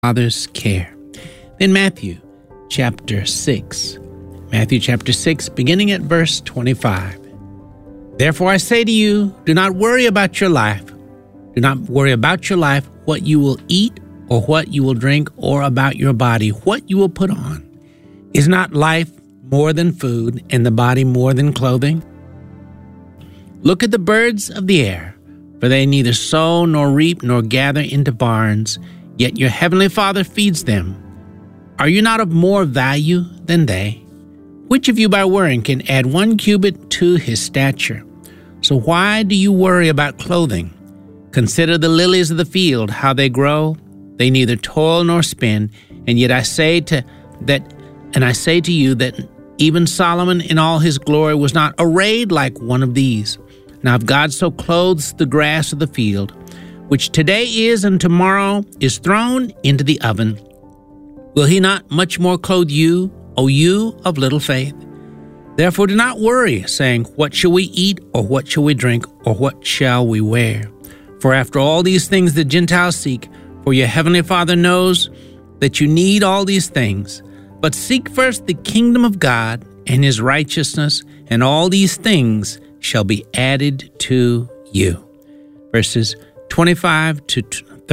Father's care. Then Matthew chapter 6. Matthew chapter 6, beginning at verse 25. Therefore I say to you, do not worry about your life. Do not worry about your life, what you will eat or what you will drink, or about your body, what you will put on. Is not life more than food, and the body more than clothing? Look at the birds of the air, for they neither sow nor reap nor gather into barns, yet your heavenly Father feeds them. Are you not of more value than they? Which of you by worrying can add 1 cubit to his stature? So why do you worry about clothing? Consider the lilies of the field, how they grow. They neither toil nor spin, and yet I say to you that even Solomon in all his glory was not arrayed like one of these. Now if God so clothes the grass of the field, which today is and tomorrow is thrown into the oven, will he not much more clothe you, O you of little faith? Therefore do not worry, saying, what shall we eat, or what shall we drink, or what shall we wear? For after all these things the Gentiles seek, for your heavenly Father knows that you need all these things. But seek first the kingdom of God and his righteousness, and all these things shall be added to you. Verses 25 to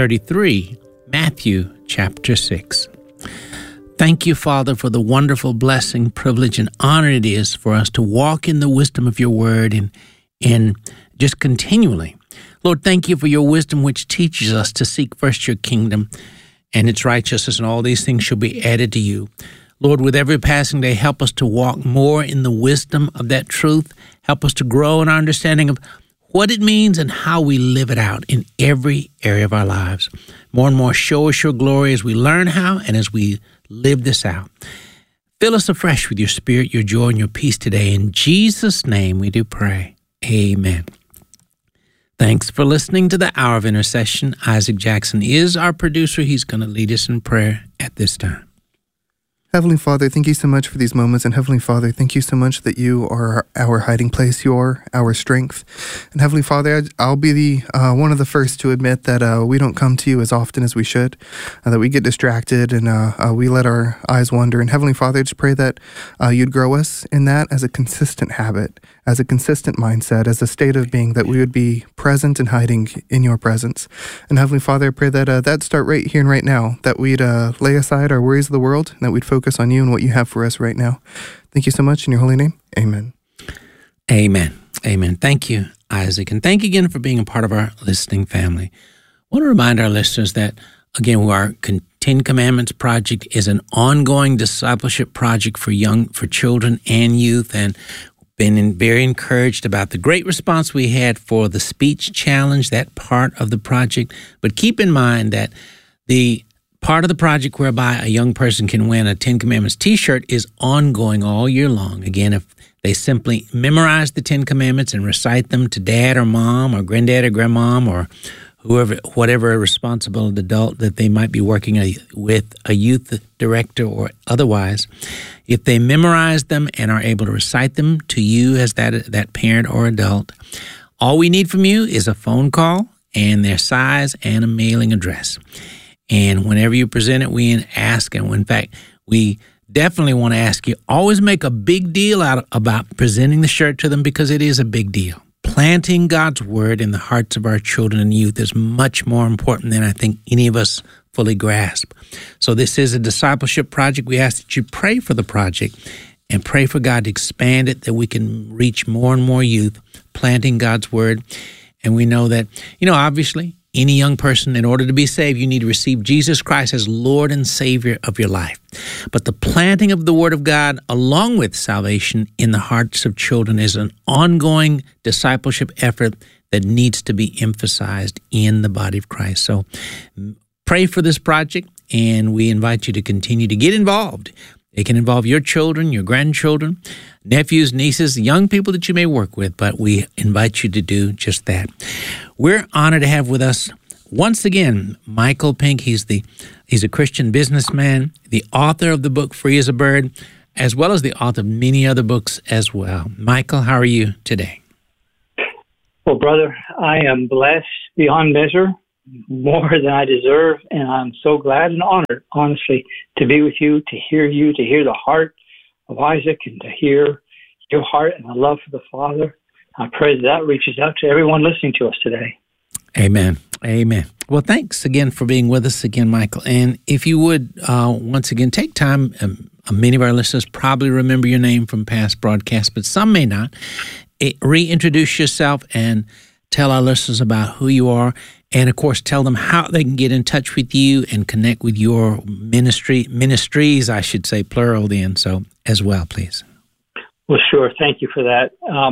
33, Matthew chapter 6. Thank you, Father, for the wonderful blessing, privilege, and honor it is for us to walk in the wisdom of your word and just continually. Lord, thank you for your wisdom, which teaches us to seek first your kingdom and its righteousness, and all these things shall be added to you. Lord, with every passing day, help us to walk more in the wisdom of that truth. Help us to grow in our understanding of what it means and how we live it out in every area of our lives. More and more, show us your glory as we learn how and as we live this out. Fill us afresh with your spirit, your joy, and your peace today. In Jesus' name we do pray. Amen. Thanks for listening to the Hour of Intercession. Isaac Jackson is our producer. He's going to lead us in prayer at this time. Heavenly Father, thank you so much for these moments. And Heavenly Father, thank you so much that you are our hiding place. You are our strength. And Heavenly Father, I'll be one of the first to admit that we don't come to you as often as we should, that we get distracted and we let our eyes wander. And Heavenly Father, I just pray that you'd grow us in that as a consistent habit, as a consistent mindset, as a state of being, that we would be present and hiding in your presence. And Heavenly Father, I pray that that'd start right here and right now, that we'd lay aside our worries of the world, and that we'd focus on you and what you have for us right now. Thank you so much in your holy name. Amen. Amen. Amen. Thank you, Isaac. And thank you again for being a part of our listening family. I want to remind our listeners that, again, our 10 Commandments project is an ongoing discipleship project for children and youth, and been very encouraged about the great response we had for the speech challenge, that part of the project. But keep in mind that the part of the project whereby a young person can win a 10 Commandments t-shirt is ongoing all year long. Again, if they simply memorize the 10 Commandments and recite them to dad or mom or granddad or grandmom or whatever responsible adult that they might be working with, a youth director or otherwise, if they memorize them and are able to recite them to you as that parent or adult, all we need from you is a phone call and their size and a mailing address. And whenever you present it, we ask, and in fact, we definitely want to ask you, always make a big deal about presenting the shirt to them, because it is a big deal. Planting God's word in the hearts of our children and youth is much more important than I think any of us fully grasp. So this is a discipleship project. We ask that you pray for the project and pray for God to expand it, that we can reach more and more youth, planting God's word. And we know that, obviously, any young person, in order to be saved, you need to receive Jesus Christ as Lord and Savior of your life. But the planting of the Word of God, along with salvation in the hearts of children, is an ongoing discipleship effort that needs to be emphasized in the body of Christ. So pray for this project, and we invite you to continue to get involved. It can involve your children, your grandchildren, nephews, nieces, young people that you may work with, but we invite you to do just that. We're honored to have with us once again Michael Pink. He's a Christian businessman, the author of the book Free as a Bird, as well as the author of many other books as well. Michael, how are you today? Well, brother, I am blessed beyond measure more than I deserve, and I'm so glad and honored, honestly, to be with you, to hear the heart of Isaac, and to hear your heart and the love for the Father. I pray that reaches out to everyone listening to us today. Amen. Amen. Well, thanks again for being with us again, Michael. And if you would, once again, take time, many of our listeners probably remember your name from past broadcasts, but some may not. Reintroduce yourself and tell our listeners about who you are. And, of course, tell them how they can get in touch with you and connect with your ministries, I should say, plural then, so as well, please. Well, sure. Thank you for that.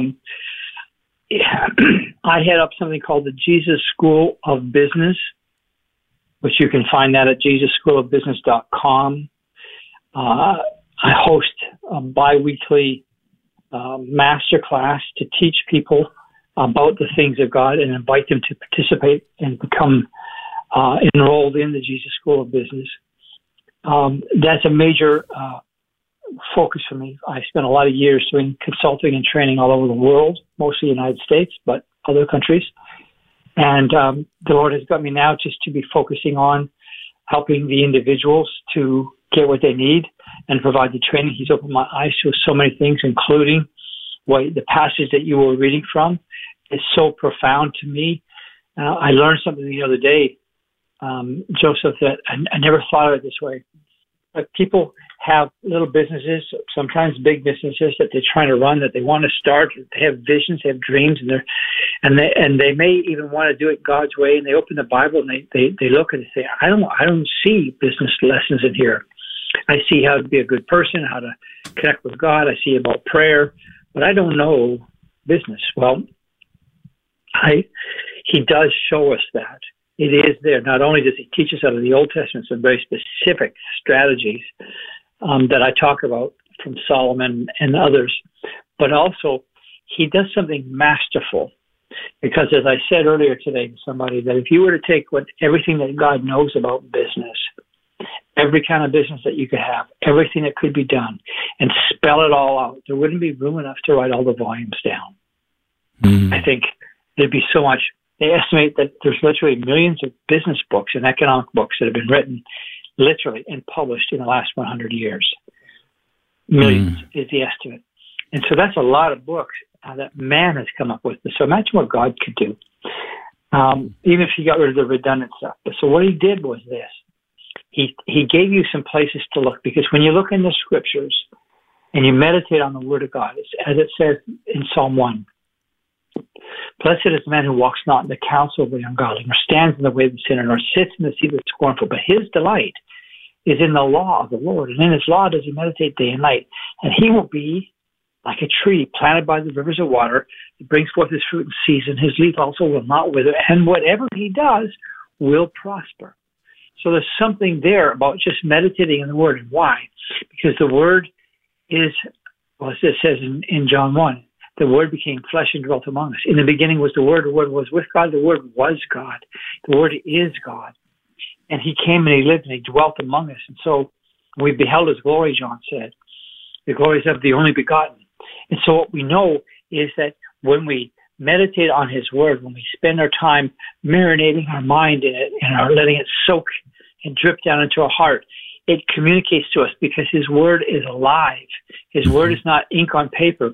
I head up something called the Jesus School of Business, which you can find that at jesusschoolofbusiness.com. I host a biweekly master class to teach people about the things of God and invite them to participate and become enrolled in the Jesus School of Business. That's a major focus for me. I spent a lot of years doing consulting and training all over the world, mostly the United States, but other countries. And the Lord has got me now just to be focusing on helping the individuals to get what they need and provide the training. He's opened my eyes to so many things, including the passage that you were reading from is so profound to me. I learned something the other day, Joseph, that I never thought of it this way. But people have little businesses, sometimes big businesses that they're trying to run, that they want to start. They have visions, they have dreams, and they may even want to do it God's way. And they open the Bible and they look and they say, I don't see business lessons in here. I see how to be a good person, how to connect with God. I see about prayer, but I don't know business. Well, he does show us that. It is there. Not only does he teach us out of the Old Testament some very specific strategies that I talk about from Solomon and others, but also he does something masterful. Because as I said earlier today to somebody, that if you were to take everything that God knows about business, every kind of business that you could have, everything that could be done, and spell it all out, there wouldn't be room enough to write all the volumes down. Mm. I think there'd be so much. They estimate that there's literally millions of business books and economic books that have been written literally and published in the last 100 years. Millions is the estimate. And so that's a lot of books that man has come up with. So imagine what God could do, even if he got rid of the redundant stuff. But so what he did was this. He gave you some places to look, because when you look in the scriptures and you meditate on the word of God, as it says in Psalm 1, blessed is the man who walks not in the counsel of the ungodly, nor stands in the way of the sinner, nor sits in the seat of the scornful, but his delight is in the law of the Lord, and in his law does he meditate day and night. And he will be like a tree planted by the rivers of water, that brings forth his fruit in season. His leaf also will not wither, and whatever he does will prosper. So there's something there about just meditating in the word. And why? Because the word is, well, as it says in John 1, the word became flesh and dwelt among us. In the beginning was the word was with God, the word was God. The word is God. And he came and he lived and he dwelt among us. And so we beheld his glory, John said. The glory is of the only begotten. And so what we know is that when we meditate on his word, when we spend our time marinating our mind in it and letting it soak and drip down into our heart, it communicates to us, because his word is alive. His word is not ink on paper.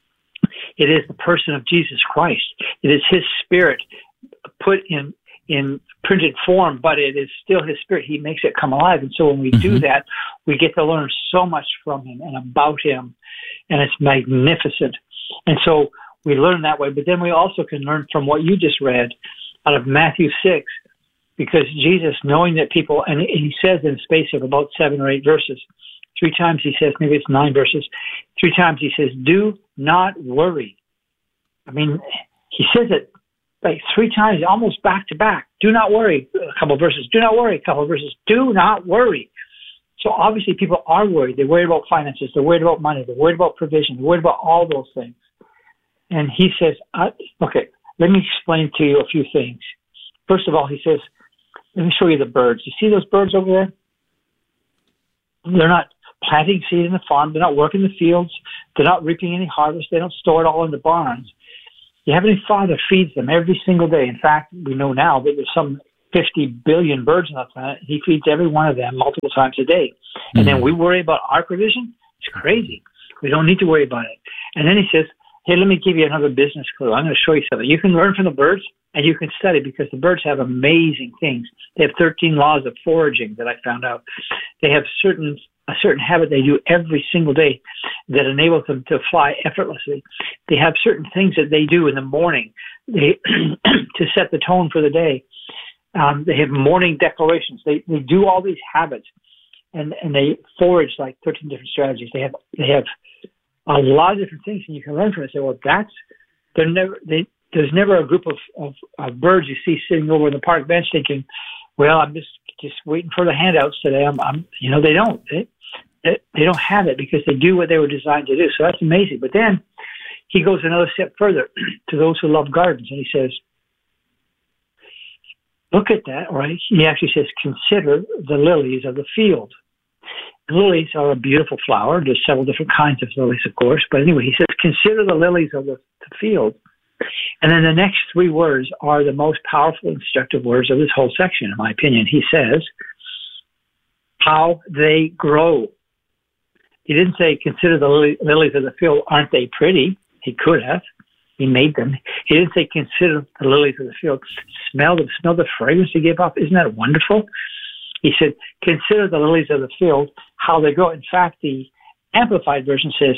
It is the person of Jesus Christ. It is his spirit put in printed form, but it is still his spirit. He makes it come alive. And so when we do that, we get to learn so much from him and about him, and it's magnificent. And so we learn that way, but then we also can learn from what you just read out of Matthew 6, because Jesus, knowing that people, and he says in a space of about 7 or 8 verses, 3 times he says, maybe it's 9 verses, 3 times he says, do not worry. I mean, he says it like 3 times, almost back to back. Do not worry, a couple of verses. Do not worry, a couple of verses. Do not worry. So obviously people are worried. They're worried about finances. They're worried about money. They're worried about provision. They're worried about all those things. And he says, okay, let me explain to you a few things. First of all, he says, let me show you the birds. You see those birds over there? They're not planting seed in the farm. They're not working the fields. They're not reaping any harvest. They don't store it all in the barns. The Heavenly Father feeds them every single day. In fact, we know now that there's some 50 billion birds on the planet. He feeds every one of them multiple times a day. And then we worry about our provision? It's crazy. We don't need to worry about it. And then he says, hey, let me give you another business clue. I'm going to show you something. You can learn from the birds, and you can study, because the birds have amazing things. They have 13 laws of foraging that I found out. They have a certain habit they do every single day that enables them to fly effortlessly. They have certain things that they do in the morning to set the tone for the day. They have morning declarations. They do all these habits, and they forage like 13 different strategies. They have a lot of different things, and you can learn from it. Say, well, there's never a group of birds you see sitting over in the park bench thinking, well, I'm just waiting for the handouts today. They don't. They don't have it because they do what they were designed to do. So that's amazing. But then he goes another step further to those who love gardens, and he says, look at that, right? He actually says, consider the lilies of the field. Lilies are a beautiful flower. There's several different kinds of lilies, of course. But anyway, he says, consider the lilies of the field. And then the next three words are the most powerful, instructive words of this whole section, in my opinion. He says, how they grow. He didn't say, consider the lilies of the field. Aren't they pretty? He could have. He made them. He didn't say, consider the lilies of the field. Smell the fragrance they give off. Isn't that wonderful? He said, consider the lilies of the field, how they grow. In fact, the Amplified Version says,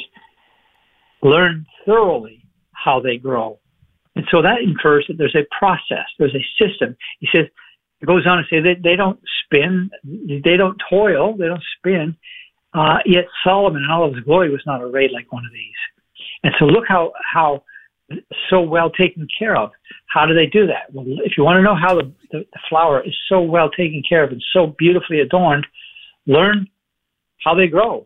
learn thoroughly how they grow. And so that infers that there's a process, there's a system. He says, it goes on to say that they don't spin, they don't toil, they don't spin. Yet Solomon in all of his glory was not arrayed like one of these. And so look how so well taken care of. How do they do that? Well, if you want to know how the flower is so well taken care of and so beautifully adorned, learn how they grow.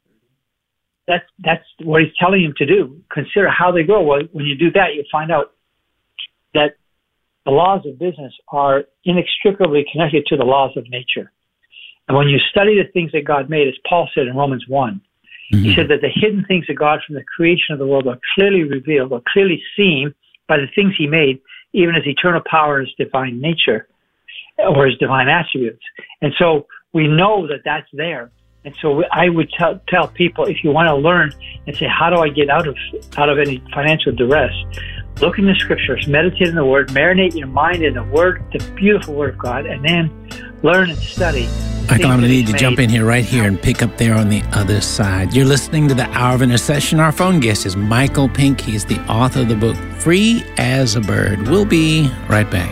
That's what he's telling him to do. Consider how they grow. Well, when you do that, you find out that the laws of business are inextricably connected to the laws of nature. And when you study the things that God made, as Paul said in Romans 1, he said that the hidden things of God from the creation of the world are clearly revealed, or clearly seen by the things he made, even his eternal power, his divine nature, or his divine attributes. And so we know that that's there. And so I would tell people, if you want to learn and say, how do I get out of any financial duress? Look in the scriptures, meditate in the word, marinate your mind in the word, the beautiful word of God, and then learn and study. Michael, I'm going to need to jump in here right here and pick up there on the other side. You're listening to the Hour of Intercession. Our phone guest is Michael Pink. He's the author of the book, Free as a Bird. We'll be right back.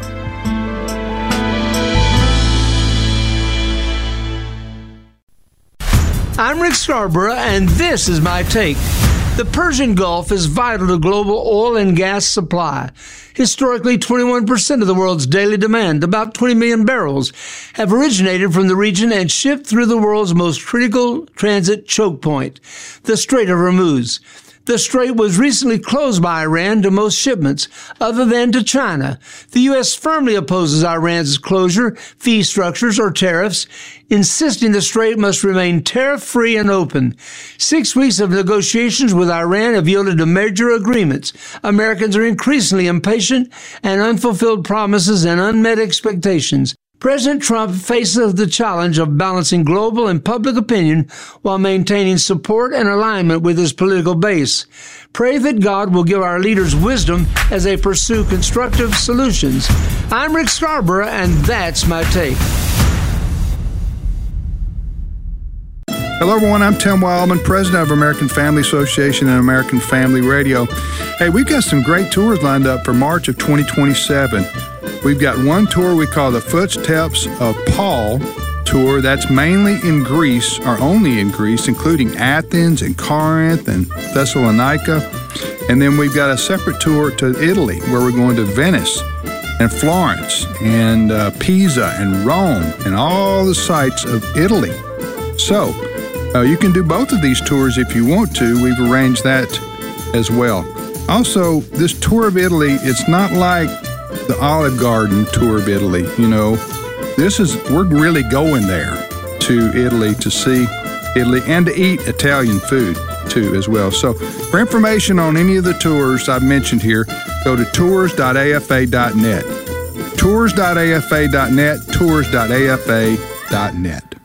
I'm Rick Scarborough, and this is my take. The Persian Gulf is vital to global oil and gas supply. Historically, 21% of the world's daily demand, about 20 million barrels, have originated from the region and shipped through the world's most critical transit choke point, the Strait of Hormuz. The strait was recently closed by Iran to most shipments, other than to China. The U.S. firmly opposes Iran's closure, fee structures, or tariffs, insisting the strait must remain tariff-free and open. 6 weeks of negotiations with Iran have yielded to major agreements. Americans are increasingly impatient, and unfulfilled promises and unmet expectations. President Trump faces the challenge of balancing global and public opinion while maintaining support and alignment with his political base. Pray that God will give our leaders wisdom as they pursue constructive solutions. I'm Rick Scarborough, and that's my take. Hello, everyone. I'm Tim Wildman, president of American Family Association and American Family Radio. Hey, we've got some great tours lined up for March of 2027. We've got one tour we call the Footsteps of Paul tour. That's mainly in Greece, or only in Greece, including Athens and Corinth and Thessalonica. And then we've got a separate tour to Italy, where we're going to Venice and Florence and Pisa and Rome and all the sites of Italy. So you can do both of these tours if you want to. We've arranged that as well. Also, this tour of Italy, it's not like the Olive Garden tour of Italy. You know, we're really going there to Italy to see Italy and to eat Italian food too as well. So for information on any of the tours I've mentioned here, go to tours.afa.net. tours.afa.net, tours.afa.net.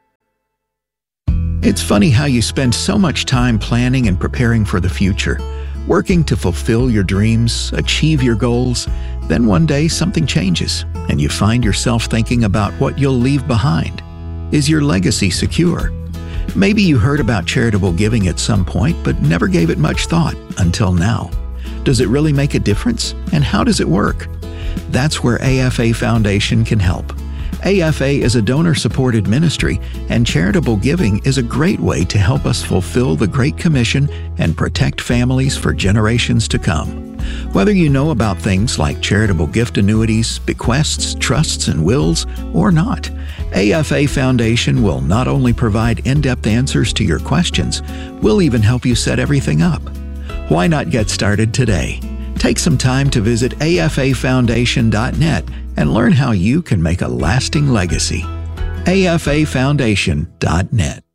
It's funny how you spend so much time planning and preparing for the future, working to fulfill your dreams, achieve your goals. Then one day something changes, and you find yourself thinking about what you'll leave behind. Is your legacy secure? Maybe you heard about charitable giving at some point, but never gave it much thought until now. Does it really make a difference? And how does it work? That's where AFA Foundation can help. AFA is a donor-supported ministry, and charitable giving is a great way to help us fulfill the Great Commission and protect families for generations to come. Whether you know about things like charitable gift annuities, bequests, trusts, and wills, or not, AFA Foundation will not only provide in-depth answers to your questions, we'll even help you set everything up. Why not get started today? Take some time to visit afafoundation.net and learn how you can make a lasting legacy. afafoundation.net.